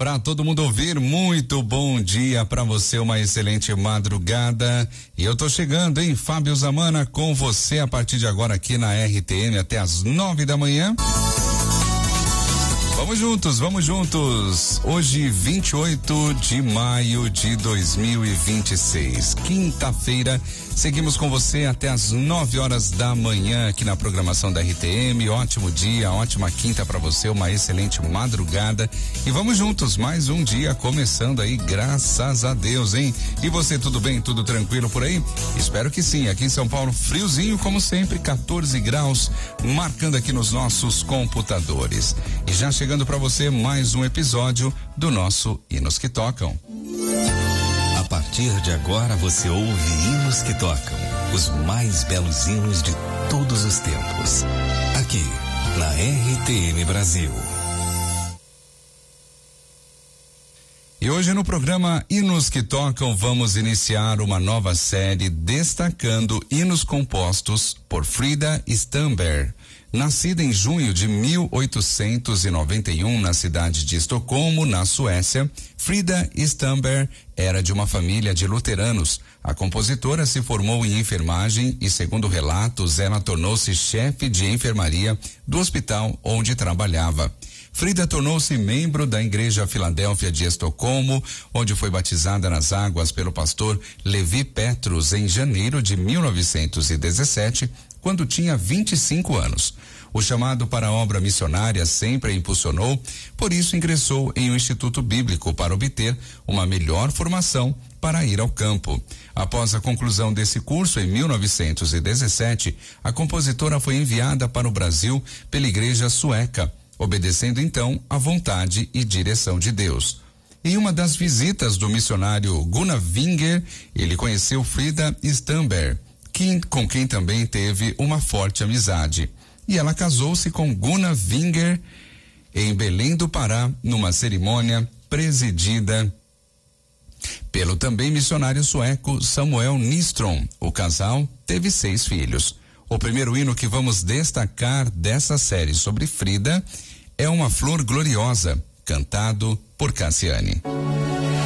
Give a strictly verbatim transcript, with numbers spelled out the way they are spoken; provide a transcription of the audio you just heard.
Para todo mundo ouvir, muito bom dia para você, uma excelente madrugada. E eu tô chegando, hein? Fábio Zamana com você a partir de agora aqui na R T M até as nove da manhã. Vamos juntos, vamos juntos. Hoje, vinte e oito de maio de dois mil e vinte e seis, quinta-feira. Seguimos com você até as nove horas da manhã aqui na programação da R T M. Ótimo dia, ótima quinta para você, uma excelente madrugada. E vamos juntos, mais um dia começando aí, graças a Deus, hein? E você, tudo bem, tudo tranquilo por aí? Espero que sim. Aqui em São Paulo, friozinho como sempre, quatorze graus, marcando aqui nos nossos computadores. E já chegando para você mais um episódio do nosso Hinos que Tocam. A partir de agora você ouve Hinos que Tocam, os mais belos hinos de todos os tempos, aqui na R T M Brasil. E hoje no programa Hinos que Tocam vamos iniciar uma nova série destacando hinos compostos por Frida Stamberg. Nascida em junho de mil oitocentos e noventa e um na cidade de Estocolmo, na Suécia, Frida Stamberg era de uma família de luteranos. A compositora se formou em enfermagem e, segundo relatos, ela tornou-se chefe de enfermaria do hospital onde trabalhava. Frida tornou-se membro da Igreja Filadélfia de Estocolmo, onde foi batizada nas águas pelo pastor Levi Petrus em janeiro de mil novecentos e dezessete, quando tinha vinte e cinco anos. O chamado para a obra missionária sempre a impulsionou, por isso ingressou em um instituto bíblico para obter uma melhor formação para ir ao campo. Após a conclusão desse curso, em mil novecentos e dezessete, a compositora foi enviada para o Brasil pela Igreja Sueca, obedecendo então à vontade e direção de Deus. Em uma das visitas do missionário Gunnar Winger, ele conheceu Frida Stamberg, quem, com quem também teve uma forte amizade. E ela casou-se com Gunnar Winger em Belém do Pará, numa cerimônia presidida pelo também missionário sueco Samuel Nistrom. O casal teve seis filhos. O primeiro hino que vamos destacar dessa série sobre Frida é Uma Flor Gloriosa, cantado por Cassiane.